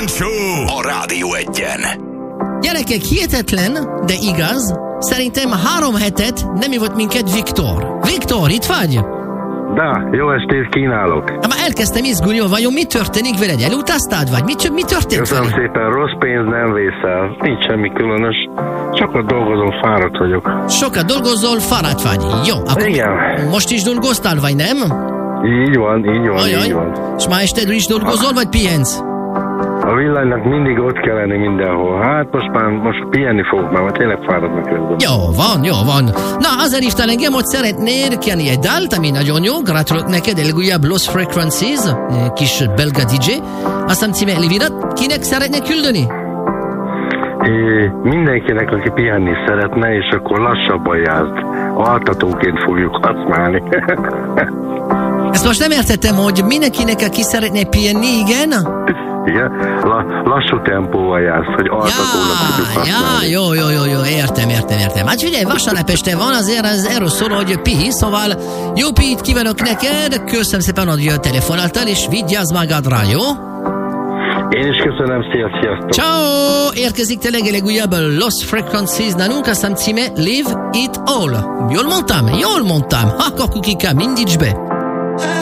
Kejfel Show a Rádió Egyen. Gyerekek, hihetetlen, de igaz, szerintem 3 hetet nem hívott minket Viktor. Viktor, itt vagy? Da, jó estét kínálok. Már elkezdtem izgulni, vajon mi történik veled? Elutaztad vagy? Mi történt Köszönöm veled? szépen, rossz pénz nem vészel. Nincs semmi különös. Sokat dolgozom, fáradt vagyok. Sokat dolgozol, fáradt vagy. Jó, akkor Igen. most is dolgoztál, vagy nem? Így van. És ma este is dolgozol, vagy pihensz? A villanynak mindig ott kell lenni mindenhol. Hát most pihenni fogok már, mert tényleg fáradnak közben. Jó van. Na, azért hívtál engem, hogy szeretnél kérni egy dalt, ami nagyon jó. Gratulálok neked, legújabb Lost Frequencies, kis belga DJ. Aztán címe Livirat. Kinek szeretnél küldeni? Mindenkinek, aki pihenni szeretne, és akkor lassabban járd. Altatóként fogjuk használni. Ezt most nem értettem, hogy mindenkinek, aki szeretné pihenni, igen? Igen, lassú tempóval jársz, hogy altatónak tudjuk használni. Jó, értem. Hát figyelj, vasárnap este van, azért ez erről szól, hogy pihi, szóval jó pihit kívánok neked, köszönöm szépen, hogy telefonáltál, és vigyázz magadra, jó? Én is köszönöm, sziasztok! Ciao! Érkezik tényleg a legújabb Lost Frequencies nálunk, aztán címe Live It All. Jól mondtam? Ha, kukikám, indíts be!